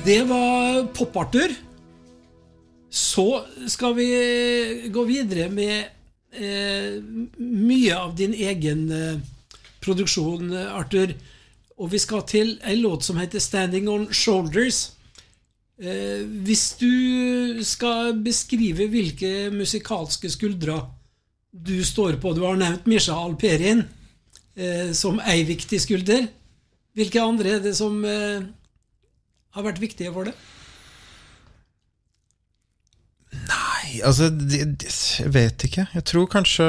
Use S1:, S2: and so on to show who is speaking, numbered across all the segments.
S1: Det var Pop-Arthur. Så skal vi gå videre med mye av din egen produksjon, Arthur. Og vi skal til en låt som heter Standing on Shoulders. Hvis du skal beskrive hvilke musikalske skuldre du står på, du har nevnt Misha Alperin som en viktig skulder. Hvilke andre det som har vært viktige for det?
S2: Nei, altså jeg vet ikke. Jeg tror kanskje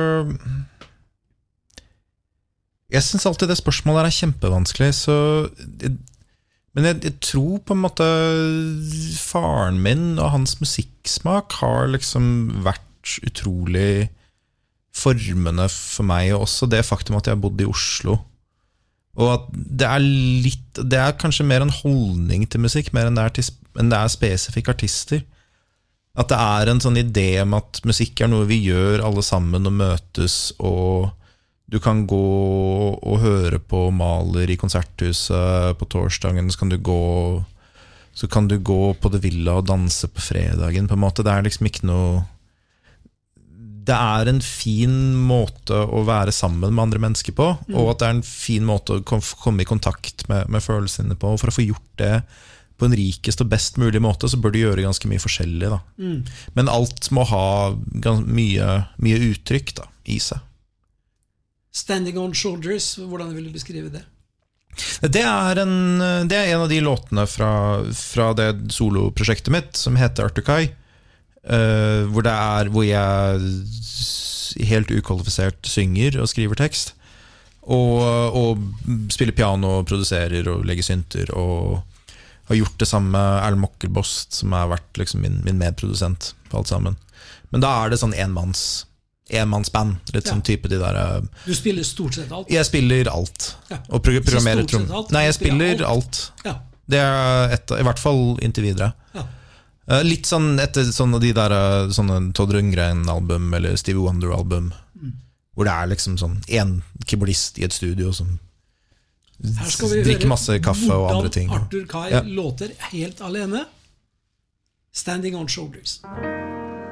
S2: jeg synes alltid det spørsmålet kjempevanskelig, så men jeg tror på en måte faren min og hans musikksmak har liksom vært utrolig formende for meg, og også det faktum at jeg har bodd i Oslo. Og at det kanskje mer en holdning til musikk, mer enn det spesifikke artister. At det en sånn idé om at musikk noe vi gjør alle sammen og møtes, og du kan gå og høre på Maler i konserthuset på torsdagen, så kan du gå på The Villa og danse på fredagen. På en måte, det liksom ikke noe. Det en fin måte å være sammen med andre mennesker på, og at det en fin måte å komme i kontakt med følelsene på. Og for å få gjort det på en rikest og best mulig måte, så bør du gjøre ganske mye forskjellig. Da. Men alt må ha mye uttrykk da, i seg.
S1: Standing on Shoulders, hvordan vil du beskrive det?
S2: Det en av de låtene fra det soloprosjektet mitt som heter Artukai, hvor jeg helt ukvalifisert synger og skriver tekst og spiller piano og produserer og legger synter og har gjort det samme med Erlend Mokkelbost som har vært liksom min medprodusent på alt sammen. Men da det sånn enmannsband, litt sånn type de der.
S1: Du spiller stort sett alt?
S2: Jeg spiller alt. Ja. Og programmerer trom. Nei, jeg spiller alt. Ja. Det i hvert fall inntil videre. Ja. Litt sånn etter sånne de der sånne Todd Rundgren-album eller Stevie Wonder-album, hvor det liksom sånn en keyboardist i et studio som drikker masse kaffe og andre ting.
S1: Arthur Kai låter helt alene. Standing on Shoulders.